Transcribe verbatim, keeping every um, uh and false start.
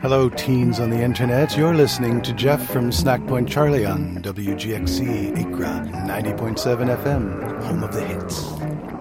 Hello, teens on the internet. You're listening to Jeff from Snack Point Charlie on W G X C Acra ninety point seven F M, home of the hits.